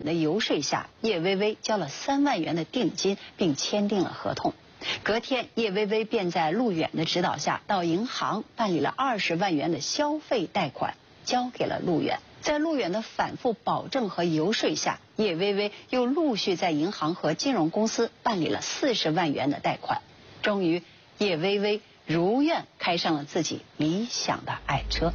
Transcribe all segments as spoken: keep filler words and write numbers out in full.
的游说下，叶薇薇交了三万元的定金，并签订了合同。隔天，叶薇薇便在陆远的指导下，到银行办理了二十万元的消费贷款，交给了陆远。在陆远的反复保证和游说下，叶薇薇又陆续在银行和金融公司办理了四十万元的贷款。终于，叶薇薇如愿开上了自己理想的爱车。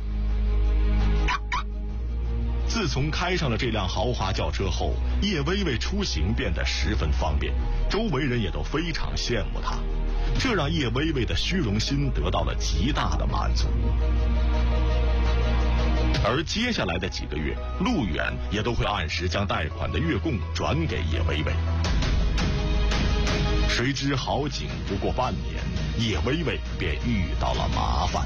自从开上了这辆豪华轿车后，叶薇薇出行变得十分方便，周围人也都非常羡慕她，这让叶薇薇的虚荣心得到了极大的满足。而接下来的几个月，陆远也都会按时将贷款的月供转给叶薇薇。谁知好景不过半年，叶薇薇便遇到了麻烦。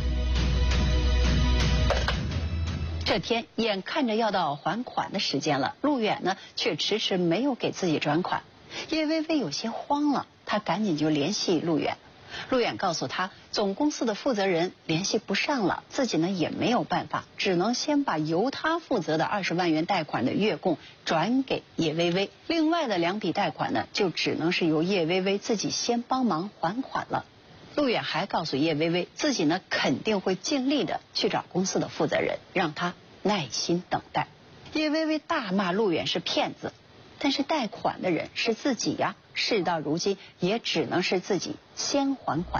这天，眼看着要到还款的时间了，陆远呢却迟迟没有给自己转款。叶薇薇有些慌了，她赶紧就联系陆远。陆远告诉他，总公司的负责人联系不上了，自己呢也没有办法，只能先把由他负责的二十万元贷款的月供转给叶薇薇，另外的两笔贷款呢，就只能是由叶薇薇自己先帮忙还款了。陆远还告诉叶薇薇，自己呢肯定会尽力的去找公司的负责人，让他耐心等待。叶薇薇大骂陆远是骗子，但是贷款的人是自己呀，事到如今也只能是自己先还款。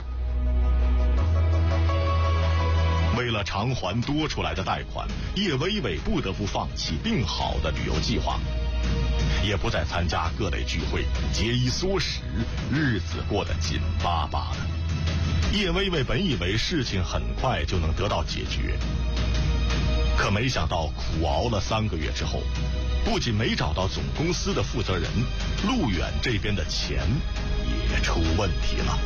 为了偿还多出来的贷款，叶薇薇不得不放弃病好的旅游计划，也不再参加各类聚会，节衣缩食，日子过得紧巴巴的。叶薇薇本以为事情很快就能得到解决，可没想到苦熬了三个月之后，不仅没找到总公司的负责人，陆远这边的钱也出问题了。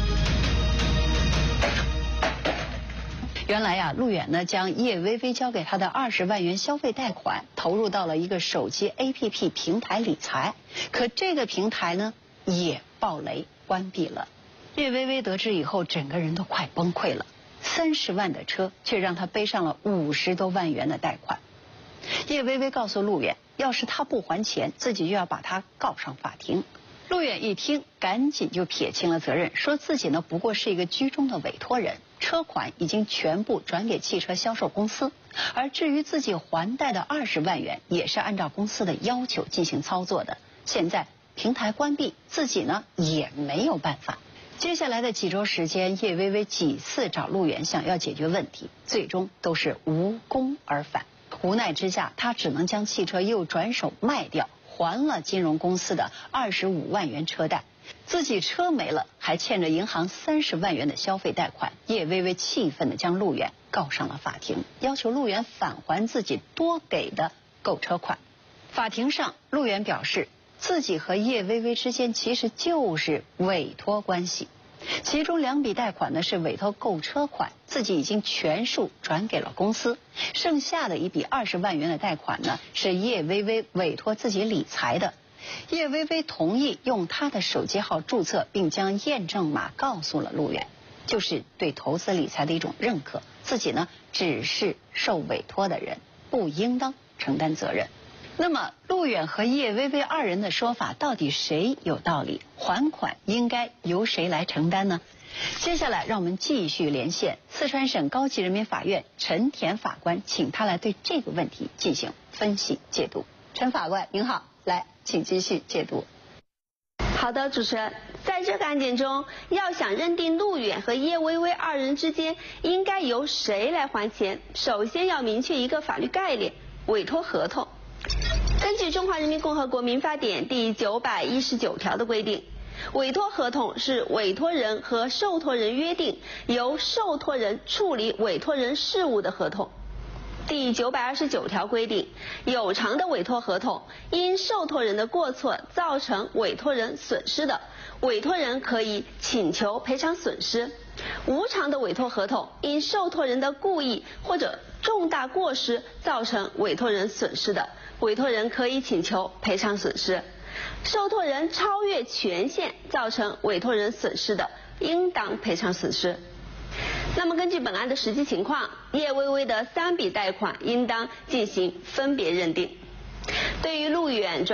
原来呀，陆远呢将叶薇薇交给他的二十万元消费贷款投入到了一个手机 A P P 平台理财，可这个平台呢也爆雷关闭了。叶薇薇得知以后，整个人都快崩溃了。三十万的车却让他背上了五十多万元的贷款。叶薇薇告诉陆远，要是他不还钱，自己就要把他告上法庭。陆远一听，赶紧就撇清了责任，说自己呢不过是一个居中的委托人，车款已经全部转给汽车销售公司，而至于自己还贷的二十万元，也是按照公司的要求进行操作的。现在平台关闭，自己呢也没有办法。接下来的几周时间，叶薇薇几次找陆远想要解决问题，最终都是无功而返。无奈之下，他只能将汽车又转手卖掉，还了金融公司的二十五万元车贷。自己车没了，还欠着银行三十万元的消费贷款。叶薇薇气愤地将陆远告上了法庭，要求陆远返还自己多给的购车款。法庭上，陆远表示，自己和叶薇薇之间其实就是委托关系，其中两笔贷款呢是委托购车款，自己已经全数转给了公司，剩下的一笔二十万元的贷款呢是叶薇薇委托自己理财的。叶薇薇同意用她的手机号注册，并将验证码告诉了陆远，就是对投资理财的一种认可，自己呢只是受委托的人，不应当承担责任。那么陆远和叶薇薇二人的说法到底谁有道理？还款应该由谁来承担呢？接下来让我们继续连线四川省高级人民法院陈田法官，请他来对这个问题进行分析解读。陈法官您好，来请继续解读。 好的，主持人，在这个案件中，要想认定陆远和叶薇薇二人之间应该由谁来还钱，首先要明确一个法律概念：委托合同。根据《中华人民共和国民法典》第九百一十九条的规定，委托合同是委托人和受托人约定由受托人处理委托人事务的合同。第九百二十九条规定，有偿的委托合同因受托人的过错造成委托人损失的，委托人可以请求赔偿损失；无偿的委托合同因受托人的故意或者重大过失造成委托人损失的，委托人可以请求赔偿损失；受托人超越权限造成委托人损失的，应当赔偿损失。那么根据本案的实际情况，叶薇薇的三笔贷款应当进行分别认定。对于陆远